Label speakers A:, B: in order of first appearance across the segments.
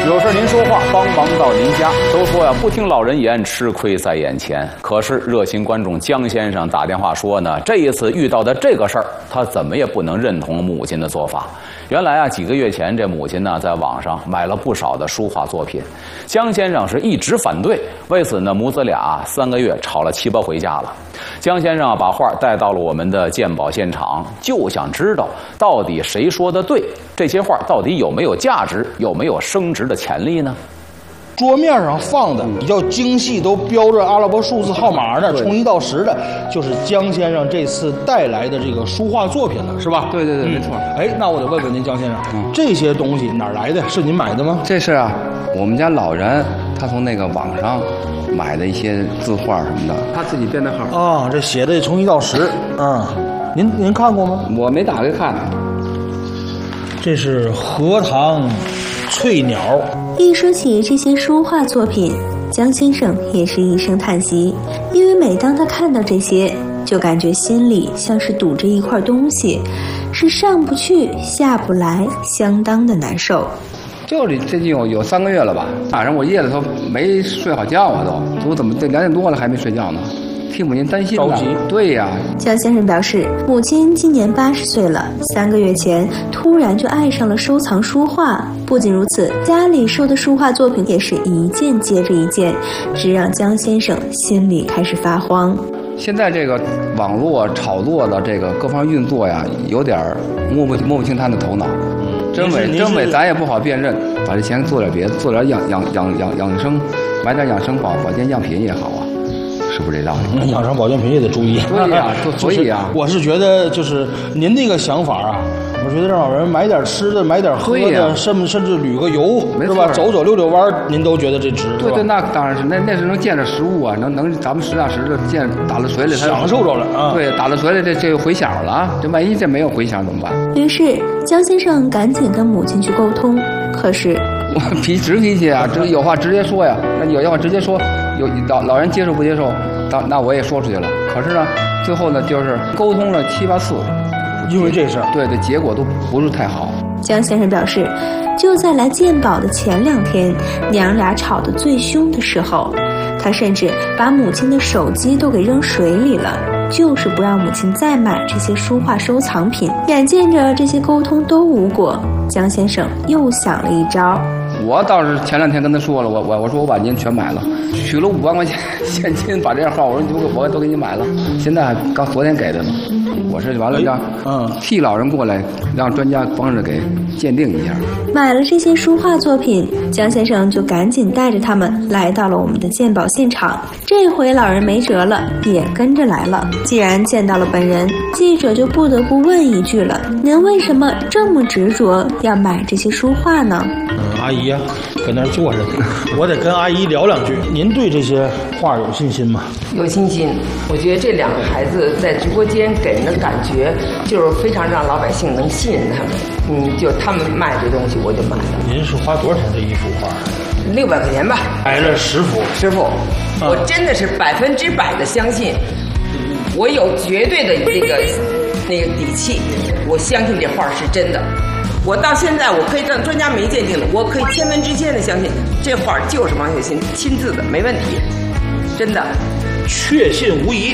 A: 有事您说话，帮忙到您家。都说呀，不听老人言，吃亏在眼前。可是热心观众江先生打电话说呢，这一次遇到的这个事儿，他怎么也不能认同母亲的做法。原来啊，几个月前这母亲呢，在网上买了不少的书画作品，江先生是一直反对。为此呢，母子俩3个月吵了7、8回架了。江先生把画带到了我们的鉴宝现场，就想知道到底谁说的对，这些画到底有没有价值，有没有升值的潜力呢？
B: 桌面上放的比较精细，都标着阿拉伯数字号码的，从1到10的，就是江先生这次带来的这个书画作品了，是吧？
C: 对，没错。
B: 哎，那我得问问您，江先生，这些东西哪儿来的？是您买的吗？
C: 这是啊，我们家老人他从那个网上买的一些字画什么的，他自己编的号。
B: 啊，这写的从1到10，您看过吗？
C: 我没打开看。
B: 这是荷塘翠鸟。
D: 一说起这些书画作品，江先生也是一声叹息，因为每当他看到这些，就感觉心里像是堵着一块东西，是上不去下不来，相当的难受。
C: 就是最近有3个月了吧，晚上我夜里头没睡好觉啊，都怎么这2点多了还没睡觉呢？替母亲担心
B: 着急。
C: 对呀，
D: 江先生表示，母亲今年80岁了，3个月前突然就爱上了收藏书画。不仅如此，家里收的书画作品也是一件接着一件，只让江先生心里开始发慌。
C: 现在这个网络炒作的这个各方运作呀，有点摸不清他的头脑。真伪咱也不好辨认，把这钱做点别的，做点养生，买点养生保健样品也好啊。是不是这道理？
B: 养生保健品也得注意。
C: 对呀，所以啊，
B: 我是觉得就是您那个想法啊，我觉得让老人买点吃的，买点喝的，甚至旅个游，是吧？走溜弯，您都觉得这值。
C: 对，那当然是，那是能见着实物啊，能咱们实打实的见打到水里，
B: 享受着了啊。
C: 对，打到水里这有回响了啊，这万一这没有回响怎么办？
D: 于是江先生赶紧跟母亲去沟通，可是
C: 我直脾气啊，有话直接说呀，那有话直接说。有老人接受不接受，那我也说出去了。可是呢，最后呢，就是沟通了7、8次，
B: 因为这事儿，
C: 对，结果都不是太好。
D: 江先生表示，就在来鉴宝的前2天，娘俩吵得最凶的时候，他甚至把母亲的手机都给扔水里了，就是不让母亲再买这些书画收藏品。眼见着这些沟通都无果，江先生又想了一招。
C: 我倒是前2天跟他说了，我说我把您全买了，取了5万块钱现金，把这号我说我都给你买了，现在刚昨天给的呢。我是完了让替老人过来，让专家帮着给鉴定一下。
D: 买了这些书画作品，江先生就赶紧带着他们来到了我们的鉴宝现场。这回老人没辙了，也跟着来了。既然见到了本人，记者就不得不问一句了：您为什么这么执着要买这些书画呢？
B: 阿姨呀，搁那儿坐着，我得跟阿姨聊2句。您对这些画有信心吗？
E: 有信心。我觉得这2个孩子在直播间给人的感觉就是非常让老百姓能信任他们。就他们卖这东西，我就买了。
B: 您是花多少钱这一幅画
E: ？600块钱吧。
B: 买了10幅。
E: 10幅，我真的是100%的相信，我有绝对的那个底气，我相信这画是真的。我到现在我可以让专家没鉴定的，我可以千分之千的相信这画就是王雪琴亲自的，没问题，真的。
B: 确信无疑，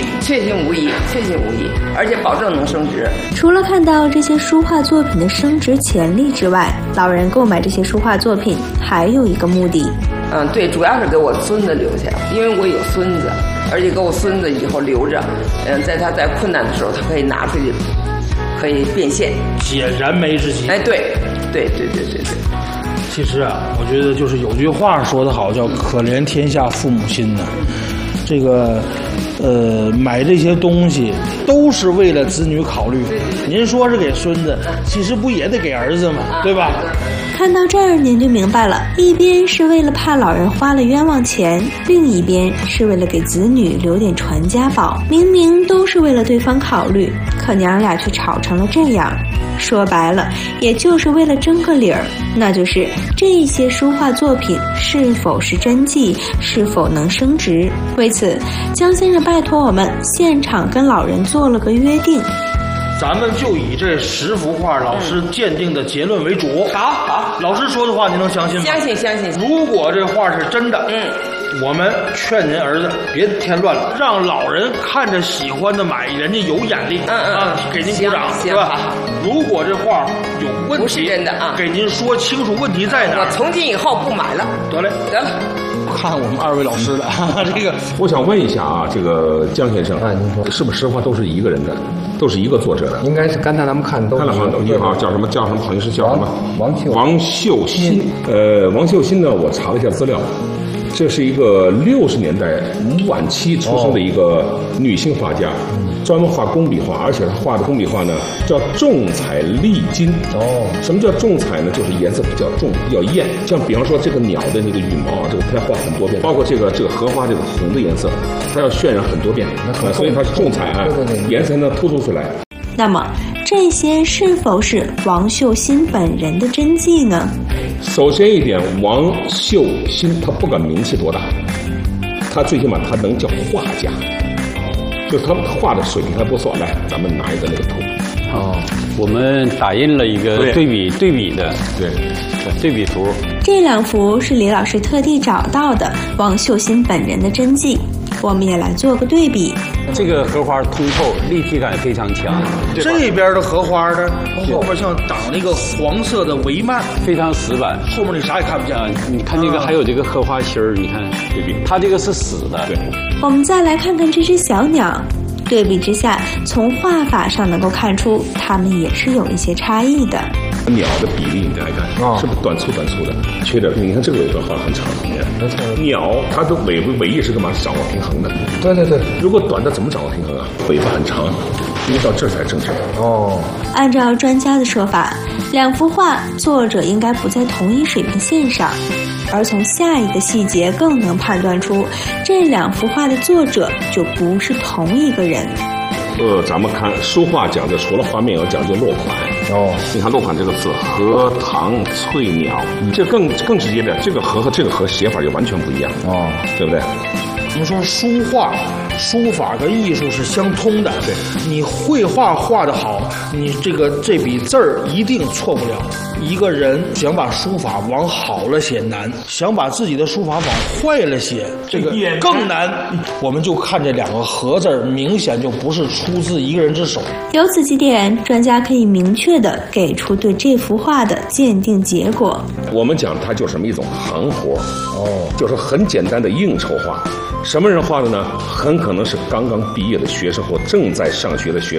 E: 而且保证能升值。
D: 除了看到这些书画作品的升值潜力之外，老人购买这些书画作品还有一个目的。
E: 对，主要是给我孙子留下，因为我有孙子，而且给我孙子以后留着，在他在困难的时候，他可以拿出去，可以变现，
B: 解燃眉之急。
E: 哎，对。
B: 其实啊，我觉得就是有句话说得好，叫可怜天下父母心呐。这个买这些东西都是为了子女考虑。您说是给孙子，其实不也得给儿子吗？对吧？
D: 看到这儿您就明白了，一边是为了怕老人花了冤枉钱，另一边是为了给子女留点传家宝。明明都是为了对方考虑，可娘俩却吵成了这样。说白了，也就是为了争个理儿，那就是这些书画作品是否是真迹，是否能升值。为此，江先生拜托我们现场跟老人做了个约定。
B: 咱们就以这10幅画老师鉴定的结论为主。
E: 好，
B: 老师说的话，您能相信吗？
E: 相信。
B: 如果这画是真的，我们劝您儿子别添乱了，让老人看着喜欢的买，人家有眼力，给您鼓掌，是吧？如果这画有问题，
E: 不是真的啊，
B: 给您说清楚问题在哪儿。
E: 我从今以后不买了。
B: 得了。看我们2位老师的这个，
F: 我想问一下啊，这个江先生，您说是不是实话都是一个人的，都是一个作者的？
C: 应该是刚才咱们看都
F: 看了好像一号叫什么，好像是叫什么
C: 王秀新。
F: 王秀新呢，我查了一下资料。这是一个60年代晚期出生的一个女性画家，专门画工笔画，而且她画的工笔画呢叫重彩丽金。什么叫重彩呢？就是颜色比较重，比较艳。像比方说这个鸟的那个羽毛，这个她要画很多遍，包括这个荷花这个红的颜色，她要渲染很多遍，所以它是重彩啊，颜色呢突出出来。
D: 那么这些是否是王秀新本人的真迹呢？
F: 首先一点，王秀新他不管名气多大，他最起码他能叫画家，就他画的水平还不错。来，咱们拿一个那个图。
G: 我们打印了一个对比的对比图。
D: 这2幅是李老师特地找到的王秀新本人的真迹，我们也来做个对比。
G: 这个荷花通透，立体感非常强。
B: 这边的荷花呢，后边像挡那个黄色的帷幔，
G: 非常死板，
B: 后面你啥也看不见。
G: 你看这个还有这个荷花心儿，你看对比，它这个是死的。
F: 对。
D: 我们再来看看这只小鸟，对比之下，从画法上能够看出它们也是有一些差异的。
F: 鸟的比例你来看，是不是短粗的？缺点，你看这个尾巴画很长，鸟它的尾翼是干嘛？掌握平衡的。
C: 对。
F: 如果短的怎么掌握平衡啊？尾巴很长，因为到这才正确。
D: 按照专家的说法，2幅画作者应该不在同一水平线上，而从下一个细节更能判断出这2幅画的作者就不是同一个人。
F: 咱们看书画讲究，除了画面，有讲究落款。你看落款这个字，荷塘翠鸟，这更直接的，这个荷和这个荷写法就完全不一样。对不对？
B: 我们说书法跟艺术是相通的。对，你绘画画得好，你这笔字儿一定错不了。一个人想把书法往好了写难，想把自己的书法往坏了写，这个更难。我们就看这2个荷字，明显就不是出自一个人之手。
D: 由此几点，专家可以明确地给出对这幅画的鉴定结果。
F: 我们讲它就是什么一种行活，就是很简单的应酬画。什么人画的呢？很可能是刚刚毕业的学生或正在上学的学